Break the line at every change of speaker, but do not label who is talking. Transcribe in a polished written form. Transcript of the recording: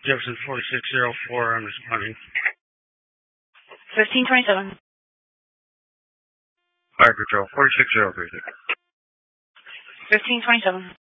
Jefferson 4604, I'm responding.
1527.
Fire Patrol 46036.
1527.